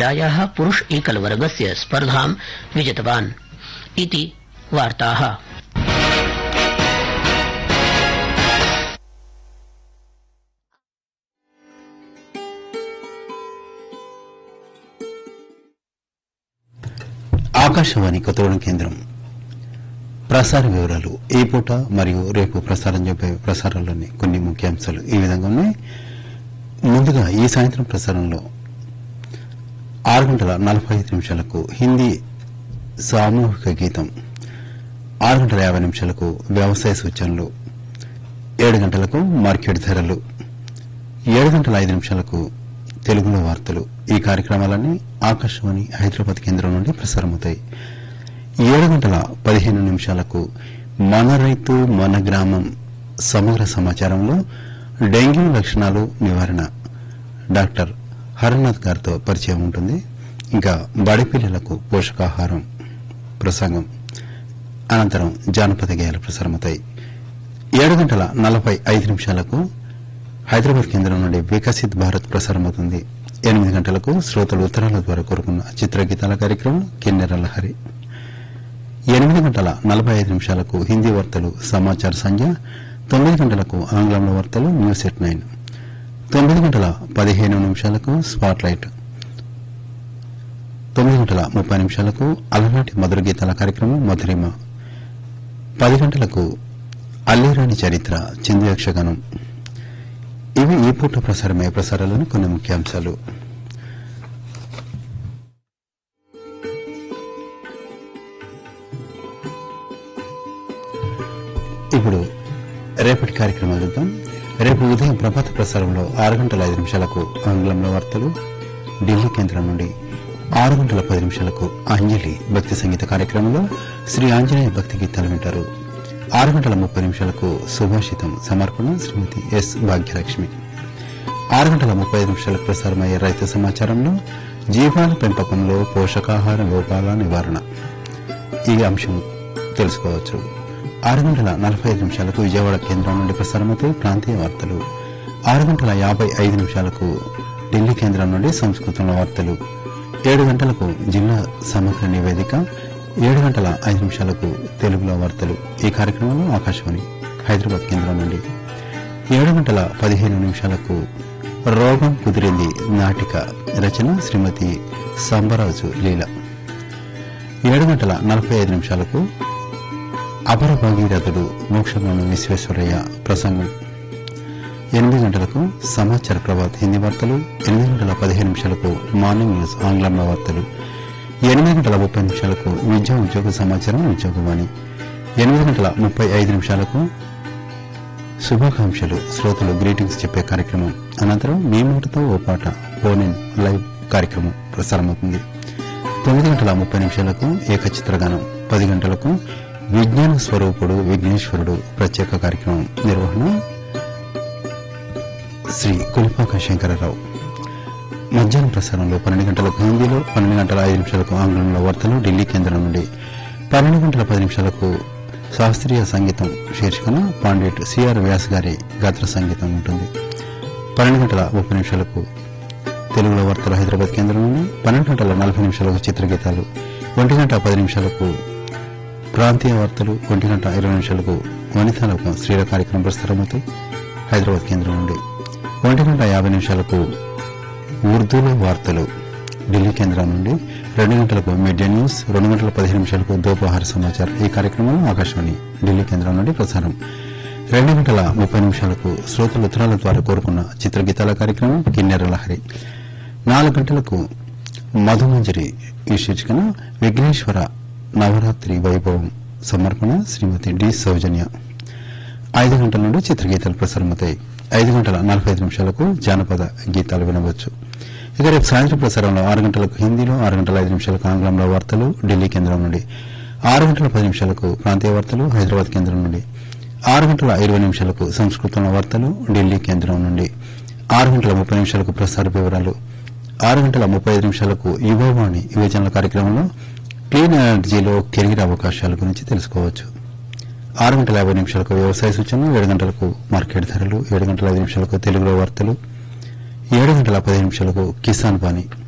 क्रीडायाः पुरुष एकलवर्गस्य स्पर्धां विजितवान् इति वार्ताः। ఆకాశవాణి కొత్తగూడెం కేంద్రం ప్రసార వివరాలు ఈ పూట మరియు రేపు ప్రసారం చెప్పే ప్రసారాల్లోని కొన్ని ముఖ్యాంశాలు ఈ విధంగా ఉన్నాయి. ముందుగా ఈ సాయంత్రం ప్రసారంలో 6:45 హిందీ సామూహిక గీతం, 6:50 వ్యవసాయ సూచనలు, 7 మార్కెట్ ధరలు, 7:05 తెలుగులో వార్తలు. ఈ కార్యక్రమాలన్నీ ఆకాశవాణి హైదరాబాద్ కేంద్రం నుండి ప్రసారమవుతాయి. 7:15 మన రైతు మన గ్రామం సమగ్ర సమాచారంలో డెంగ్యూ లక్షణాలు నివారణ డాక్టర్ హరనాథ్ గారితో పరిచయం ఉంటుంది. ఇంకా బడి పిల్లలకు పోషకాహారం ప్రసంగం అనంతరం జానపద గేయాలు ప్రసారమవుతాయి. 7:45 హైదరాబాద్ కేంద్రం నుండి వికసిత్ భారత్ ప్రసారమవుతుంది. 8 శ్రోతలు ఉత్తరాల ద్వారా కోరుకున్న చిత్రగీతాల కార్యక్రమం కిన్నెర లహరి. 8:45 హిందీ వార్తలు సమాచార సంధ్య, 9 ఆంగ్లంలో వార్తలు న్యూస్ ఎట్ 9, 9:15 స్పాట్ లైట్, 9:30 అలనాటి మధుర గీతాల కార్యక్రమం మధురిమ, 10 అల్లిరాణి చరిత్ర చిందు యక్షగానం. ఇవి ఈ పూట ప్రసారమయ్యే ప్రసారాలను కొన్ని ముఖ్యాంశాలు. ఇప్పుడు రేపటి కార్యక్రమాలు చూద్దాం. రేపు ఉదయం ప్రభాత ప్రసారంలో 6:05 ఆంగ్లంలో వార్తలు ఢిల్లీ కేంద్రం నుండి, 6:10 అంజలి భక్తి సంగీత కార్యక్రమంలో శ్రీ ఆంజనేయ భక్తి గీతాలు వింటారు. 6:30 సుభాషితం సమర్పణ శ్రీమతి ఎస్ భాగ్యలక్ష్మి. 6:35 ప్రసారమయ్యే రైతు సమాచారంలో జీవాల పెంపకంలో పోషకాహార లోపాల నివారణ ఈ అంశం తెలుసుకోవచ్చు. 6:45 విజయవాడ కేంద్రం నుండి ప్రసారమవుతాయి ప్రాంతీయ వార్తలు. 6:55 ఢిల్లీ కేంద్రం నుండి సంస్కృతంలో వార్తలు. 7 జిల్లా సమగ్ర నివేదిక, 7:05 తెలుగులో వార్తలు. ఈ కార్యక్రమంలో ఆకాశవాణి హైదరాబాద్ కేంద్రం నుండి. 7:15 రోగం కుదిరింది నాటిక రచన శ్రీమతి సంబరాజు లీల. 7:45 అపర భగీరథుడు మోక్షంలోని విశ్వేశ్వరయ్య ప్రసంగం. 8 సమాచార ప్రభాత్ హిందీ వార్తలు. 8:15 మార్నింగ్ న్యూస్ ఆంగ్లంలో వార్తలు. 8:30 విద్యా ఉద్యోగ సమాచారం ఉద్యోగవాణి. 8:35 శుభాకాంక్షలు శ్రోతలు గ్రీటింగ్స్ చెప్పే కార్యక్రమం. అనంతరం మీ మాటతో ఓ పాట ఫోన్ ఇన్ లైవ్ కార్యక్రమం ప్రసారమవుతుంది. 9:30 ఏకచిత్రగానం. 10 విజ్ఞాన స్వరూపుడు విఘ్నేశ్వరుడు ప్రత్యేక కార్యక్రమం నిర్వహణ శ్రీ కులిపాక శంకరరావు. మధ్యాహ్నం ప్రసారంలో 12 హిందీలో, 12:05 ఆంగ్లంలో వార్తలు ఢిల్లీ కేంద్రం నుండి. 12:10 శాస్త్రీయ సంగీతం శీర్షికన పాండిట్ సిఆర్ వ్యాస్ గారి గాత్ర సంగీతం ఉంటుంది. 12:30 తెలుగులో వార్తలు హైదరాబాద్ కేంద్రం నుండి. 12:40 చిత్రగీతాలు. 1:10 ప్రాంతీయ వార్తలు. 1:20 వనితాలకు స్త్రీల కార్యక్రమం ప్రసారమవుతాయి హైదరాబాద్ కేంద్రం నుండి. 1:50 ఉర్దూలో వార్తలు ఢిల్లీ కేంద్రం నుండి. 2 మీడియా న్యూస్. 2:15 దోపహార సమాచారం. ఈ కార్యక్రమంలో ఆకాశవాణి ఢిల్లీ కేంద్రం నుండి ప్రసారం. 2:30 శ్రోతలు ఉత్తరాల ద్వారా కోరుకున్న చిత్రగీతాల కార్యక్రమం కిన్నెర లహరి. 4 మధుమంజరి ఈ శీర్షికన విఘ్నేశ్వర నవరాత్రి వైభవం సమర్పణ శ్రీమతి డి సౌజన్య. 5 నుండి చిత్రగీతాలు ప్రసారమవుతాయి. 5:45 జానపద గీతాలు వినవచ్చు. ఇక రేపు సాయంత్రం ప్రసారంలో 6 హిందీలో, 6:05 ఆంగ్లంలో వార్తలు ఢిల్లీ కేంద్రం నుండి. 6:10 ప్రాంతీయ వార్తలు హైదరాబాద్ కేంద్రం నుండి. 6:20 సంస్కృతంలో వార్తలు ఢిల్లీ కేంద్రం నుండి. 6:30 ప్రసార వివరాలు. 6:35 యువవాణి యువజనుల కార్యక్రమంలో క్లీన్ ఎనర్జీలో కెరీర్ అవకాశాల గురించి తెలుసుకోవచ్చు. 6:50 వ్యవసాయ సూచనలు. 7 మార్కెట్ ధరలు. 7:05 తెలుగులో వార్తలు. 7:15 కిసాన్ వాణి.